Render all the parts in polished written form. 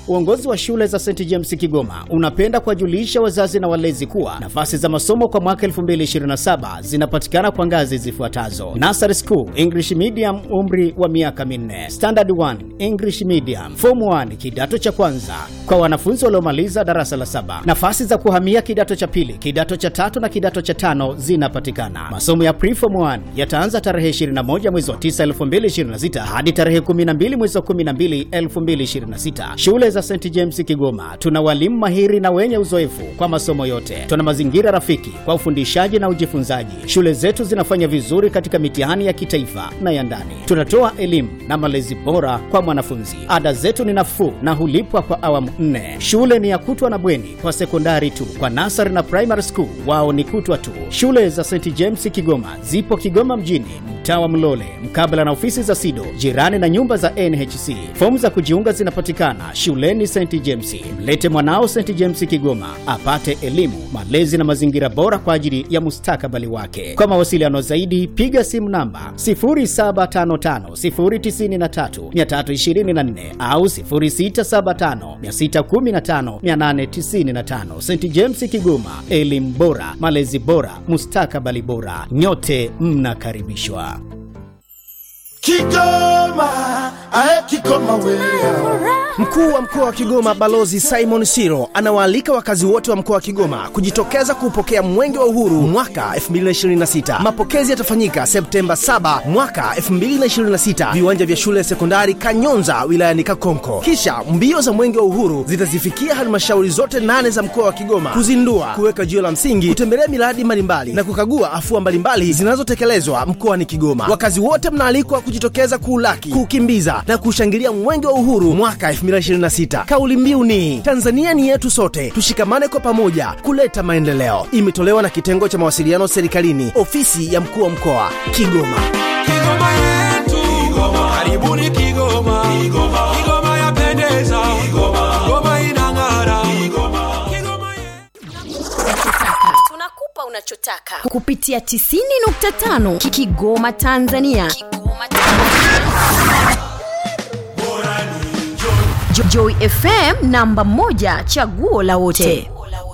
Uongozi wa shule za St. James Kigoma unapenda kuwajulisha wazazi na walezi kuwa nafasi za masomo kwa mwaka 2027 zinapatikana kwa ngazi zifuatazo: Nursery School English Medium, umri wa miaka 4; Standard 1 English Medium; Form 1 kidato cha kwanza kwa wanafunzi waliomaliza darasa la 7. Nafasi za kuhamia kidato cha pili, kidato cha tatu na kidato cha tano zinapatikana. Masomo ya Pre-Form 1 yataanza tarehe 21 mwezi wa 9 2026 hadi tarehe 12 mwezi wa 12 2026. Shule za St. James Kigoma tuna walimu mahiri na wenye uzoefu kwa masomo yote. Tuna mazingira rafiki kwa ufundishaji na ujifunzaji. Shule zetu zinafanya vizuri katika mitihani ya kitaifa na ya ndani. Tunatoa elimu na malezi bora kwa mwanafunzi. Ada zetu ni nafuu na hulipwa kwa awamu 4. Shule ni ya kutwa na bweni kwa sekondari tu. Kwa nursery na primary school wao ni kutwa tu. Shule za St. James Kigoma zipo Kigoma mjini, mtaa wa Mlole, mkabala na ofisi za SIDO, jirani na nyumba za NHC. Fomu za kujiunga zinapatikana shuleni St. James. Mlete mwanao St. James Kigoma apate elimu, malezi na mazingira bora kwa ajili ya mustakabali wake. Kwa mawasiliano zaidi piga simu namba 0755093324 au 0675615895. St. James Kigoma, elimu bora, malezi bora, mustakabali bora. Nyote mnakaribishwa. Kigoma, Kigoma wewe. Mkuu wa mkoa wa Kigoma Balozi Simon Siro anawaalika wakazi wote wa mkoa wa Kigoma kujitokeza kupokea Mwenge wa Uhuru mwaka 2026. Mapokezi yatafanyika Septemba 7 mwaka 2026, viwanja vya shule ya sekondari Kanyonza wilayani Kakonko. Kisha mbio za Mwenge wa Uhuru zitazifikia halmashauri zote 8 za mkoa wa Kigoma kuzindua, kuweka jiwe la msingi, kutembelea miradi mbalimbali na kukagua afua mbalimbali zinazotekelezwa mkoani Kigoma. Wakazi wote mnaalikwa kujitokeza kuulaki, kukimbiza na kushangilia Mwenge wa Uhuru mwaka 2026. Kauli mbiu ni Tanzania ni yetu sote, tushikamane kwa pamoja kuleta maendeleo. Imetolewa na kitengo cha mawasiliano serikalini, ofisi ya mkuu wa mkoa Kigoma. Kigoma yetu, Kigoma. Karibuni Kigoma. Kigoma. Kigoma yapendeza. Kigoma. Kigoma inang'ara. Kigoma. Kigoma yetu. Tunakupa unachotaka kupitia 90.5 Kigoma Tanzania. Kigoma Tanzania. Joy FM namba 1, chaguo la wote.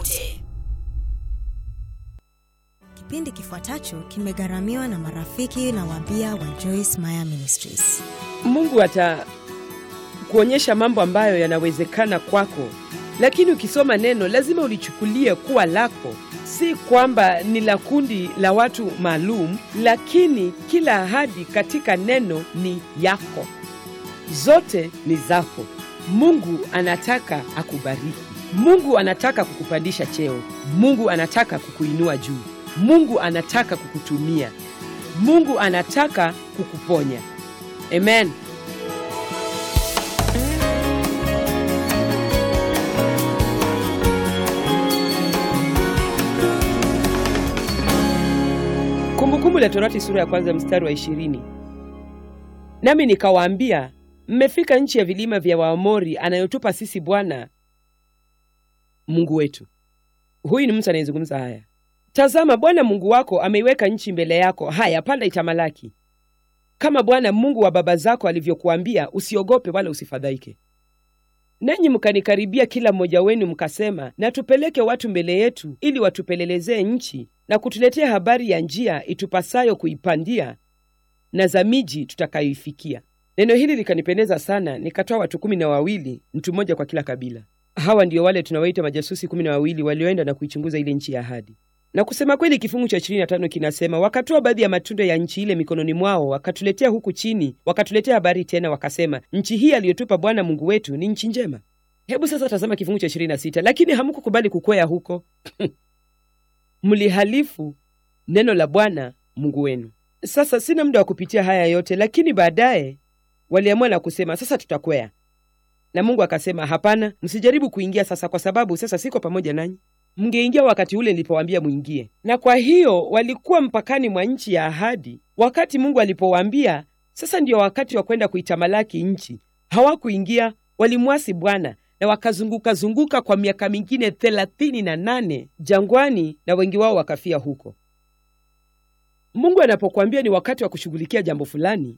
Kipindi kifuatacho kimegharamiwa na marafiki na wabia wa Joyce Meyer Ministries. Mungu atakuonyesha mambo ambayo yanawezekana kwako, lakini ukisoma neno lazima ulichukulie kuwa lako, si kwamba ni la kundi la watu maalum, lakini kila ahadi katika neno ni yako. Zote ni zako. Mungu anataka akubariki. Mungu anataka kukupandisha cheo. Mungu anataka kukuinua juu. Mungu anataka kukutumia. Mungu anataka kukuponya. Amen. Kumbukumbu la Torati sura ya 1 mstari wa 20. Nami nikawaambia, mmefika nchi ya vilima vya Waamori anayotupa sisi Bwana Mungu wetu. Huyu ni mtu anayezungumza haya. Tazama, Bwana Mungu wako ameiweka nchi mbele yako. Haya, panda itamalaki. Kama Bwana Mungu wa baba zako alivyokuambia, usiogope wala usifadhaike. Nanyi mkanikaribia kila mmoja wenu mkasema, na tupeleke watu mbele yetu ili watupelelezee nchi na kutuletea habari ya njia itupasayo kuipandia na za miji tutakayoifikia. Neno hili likanipendeza sana, nikatoa watu 12, mtu mmoja kwa kila kabila. Hawa ndio wale tunawaita majasusi 12 walioenda na kuichunguza ile nchi ya ahadi. Na kusema kweli kifungu cha 25 kinasema, wakatoa baadhi ya matunda ya nchi ile mikononi mwao, wakatuletea huku chini, wakatuletea habari tena wakasema, nchi hii aliyotupa Bwana Mungu wetu ni nchi njema. Hebu sasa tazama kifungu cha 26, lakini hamkukubali kukwea huko. Mlihalifu neno la Bwana Mungu wenu. Sasa sina muda wa kupitia haya yote, lakini baadaye waliamua na kusema, sasa tutakwea. Na Mungu akasema, hapana, msijaribu kuingia sasa, kwa sababu sasa siko pamoja nanyi. Mngeingia wakati ule nilipowaambia muingie. Na kwa hiyo walikuwa mpakani mwa nchi ya ahadi wakati Mungu alipowaambia sasa ndio wakati wa kwenda kuitamalaki nchi. Hawakuingia, walimwasi Bwana na wakazunguka kwa miaka mingine 38 jangwani, na wengi wao wakafia huko. Mungu anapokuambia ni wakati wa kushughulikia jambo fulani,